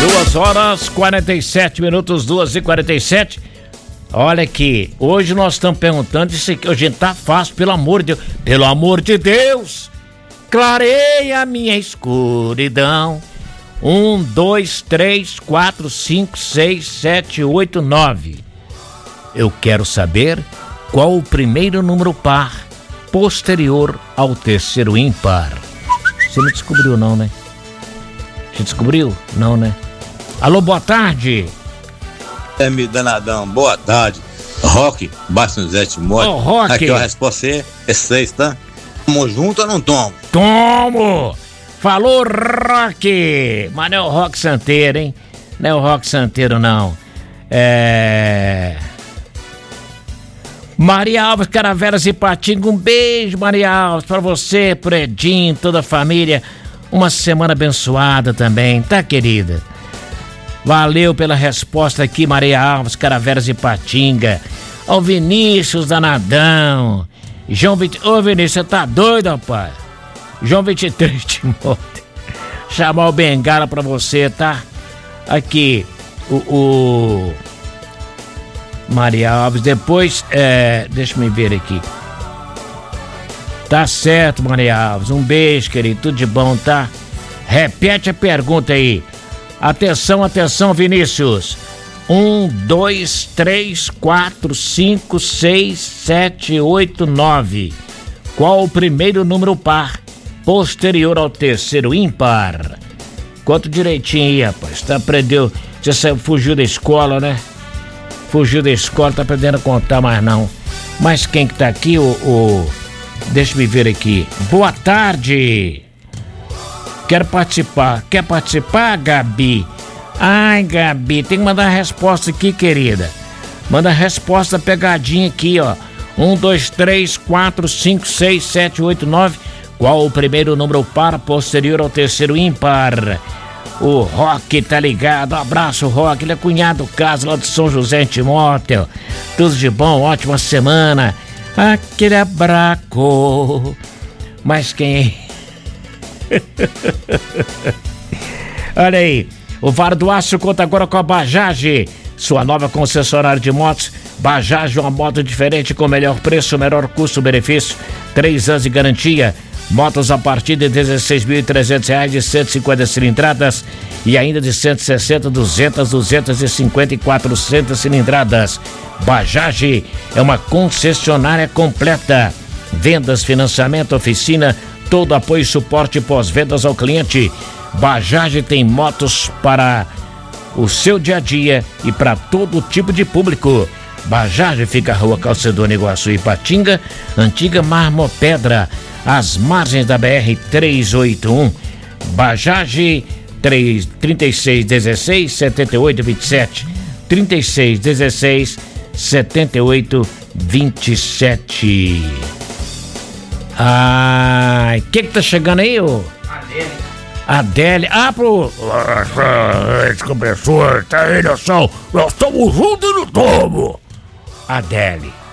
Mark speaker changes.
Speaker 1: 2h47, 2h47. Olha aqui, hoje nós estamos perguntando isso aqui, hoje tá fácil, pelo amor de Deus. Pelo amor de Deus, clareia a minha escuridão. 1, 2, 3, 4, 5, 6, 7, 8, 9. Eu quero saber qual o primeiro número par posterior ao terceiro ímpar. Você não descobriu não, né? Você descobriu? Não, né? Alô, boa tarde.
Speaker 2: Me danadão, boa tarde. Rock, Bastonzete Mote.
Speaker 1: Ô, Rock.
Speaker 2: Aqui a resposta é 6, tá? Tamo junto ou não tomo?
Speaker 1: Tomo! Falou, Rock! Mas não é o Rock Santeiro, hein? Não é o Rock Santeiro, não. Maria Alves, Caravelas e Patinga, um beijo, Maria Alves, pra você, pro Edinho, toda a família. Uma semana abençoada também, tá, querida? Valeu pela resposta aqui, Maria Alves, Caravelas e Patinga. Ao Vinícius Danadão. João 20... Ô, Vinícius, você tá doido, rapaz? João 23 Timóteo. Chamar o Bengala pra você, tá? Aqui, o Maria Alves, depois, deixa eu ver aqui. Tá certo, Maria Alves, um beijo, querido, tudo de bom, tá? Repete a pergunta aí. Atenção, atenção, Vinícius. 1, 2, 3, 4, 5, 6, 7, 8, 9. Qual o primeiro número par posterior ao terceiro ímpar? Conta direitinho aí, rapaz. Tá aprendeu? Você fugiu da escola, né? Fugiu da escola, tá aprendendo a contar mais não. Mas quem que tá aqui, deixa eu ver aqui. Boa tarde. Quero participar. Quer participar, Gabi? Ai, Gabi, tem que mandar a resposta aqui, querida. Manda a resposta pegadinha aqui, ó. 1, 2, 3, 4, 5, 6, 7, 8, 9. Qual o primeiro número par posterior ao terceiro ímpar? O Rock tá ligado. Um abraço, Rock. Ele é cunhado do caso lá de São José em Timóteo. Tudo de bom, ótima semana. Aquele abraço. Mas quem é? Olha aí, o Varo do Aço conta agora com a Bajaj, sua nova concessionária de motos. Bajaj, uma moto diferente com melhor preço, menor custo-benefício, 3 anos de garantia, motos a partir de R$16.300 de 150 cilindradas e ainda de 160, 200, 250 e 400 cilindradas. Bajaj é uma concessionária completa, vendas, financiamento, oficina, todo apoio e suporte pós-vendas ao cliente. Bajaj tem motos para o seu dia a dia e para todo tipo de público. Bajaj fica na Rua Calcedônio, Iguaçu, Ipatinga, antiga Marmopedra, às margens da BR-381. Bajaj 3616 7827 3616 7827. Ai, que tá chegando aí, ô? Adele. Esse professor, tá aí, nós estamos juntos no tomo. Adele.